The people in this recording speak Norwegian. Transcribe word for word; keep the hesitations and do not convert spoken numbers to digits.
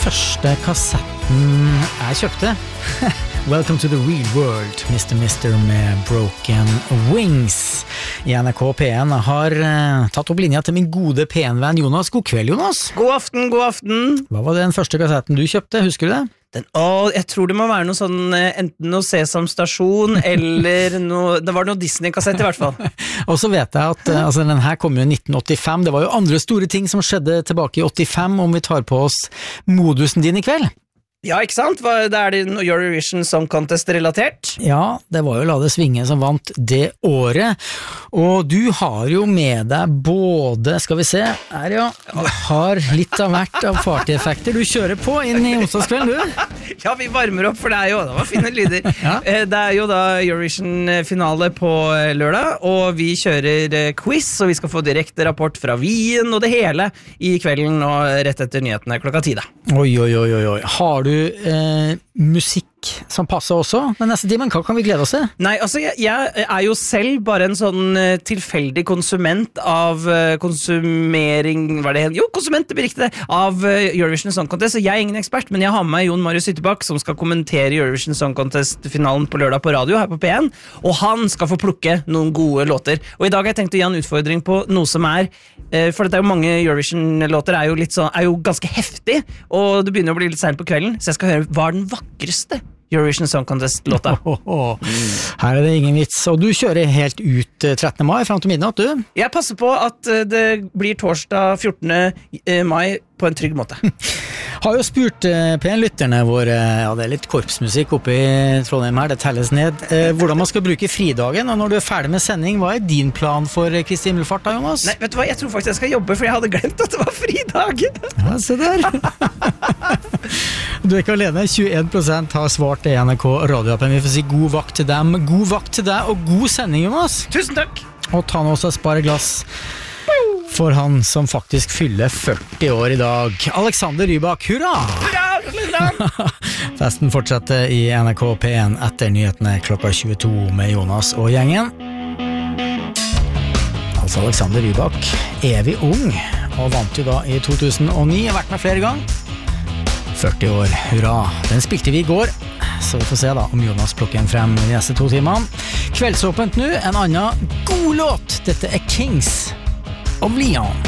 første kassetten jeg kjøpte. Welcome to the real world, mister Mister med Broken Wings. I N R K P en har uh, tatt opp linja til min gode P en-venn Jonas. God kveld, Jonas. God aften, god aften. Hva var den første kassetten du kjøpte, husker du det? Den, å, jeg tror det må være noe sånn, enten noe Sesam Stasjon, eller noe, det var noe Disney-kassett i hvert fall. Og så vet jeg at uh, altså, den her kom jo i nitten åttifem. Det var jo andre store ting som skjedde tilbake i åttifem, om vi tar på oss modusen din i kveld. Ja, ikke sant? Hva, det er det noe Eurovision Song Contest relatert? Ja, det var jo La det svinge som vant det året, og du har jo med deg både, skal vi se, her ja, du har litt av hvert av party-effekter du kjører på inn i onsdagskvelden, du? Ja, vi varmer opp for det er jo, det var fine lyder. Ja. Det er jo da Eurovision-finale på lørdag, og vi kjører quiz, og vi skal få direkte rapport fra Wien og det hele i kvelden og rett etter nyhetene klokka ti da. Oi, oi, oi, oi, oi. Har du eh, musikk som passer også den neste timen? Hva kan vi glede oss til? Nei, altså jeg, jeg er jo selv bare en sånn uh, tilfeldig konsument av uh, konsumering, hva er det? Jo, konsument, det blir riktig det, av uh, Eurovision Song Contest, så jeg er ingen ekspert, men jeg har med meg Jon Marius Ytterbakk, som skal kommentere Eurovision Song Contest-finalen på lørdag på radio her på P en, og han skal få plukke noen gode låter. Og i dag har jeg tenkt å gi en utfordring på noe som er, uh, for det er jo mange Eurovision-låter, er jo, litt sånn, er jo ganske heftig, og det begynner å bli litt sent på kvelden, så jeg skal høre hva er den vakreste Eurovision Song Contest-låta. Oh, oh, oh. Her er det ingen vits, og du kjører helt ut trettende mai frem til midnatt, du? Jeg passer på at det blir torsdag fjortende mai på en trygg måte. Har jo spurt eh, P en-lytterne våre, ja det er litt korpsmusikk oppe i Trondheim her, det telles ned, eh, hvordan man skal bruke fridagen, og når du er ferdig med sending, hva er din plan for Kristi Himmelfart da, Jonas? Nei, vet du hva, jeg tror faktisk jeg skal jobbe, for jeg hadde glemt at det var fridag. Ja, se der. Du er ikke alene, tjueen prosent har svart i N R K radioappen. Vi får si god vakt til dem, god vakt til deg, og god sending, Jonas. Tusen takk. Og ta nå også et spareglass for han som faktisk fyller førti år i dag. Alexander Rybak, hurra! Hurra, hurra! Festen fortsetter i N R K P en etter nyhetene klokka tjueto med Jonas og gjengen. Altså Alexander Rybak, evig ung, og vant jo da i to tusen og ni, har vært med flere ganger. førti år, hurra. Den spilte vi i går, så vi får se da om Jonas plukker en frem de neste to timene. Kveldsåpent nå, en annen god låt. Dette er Kings of Leon.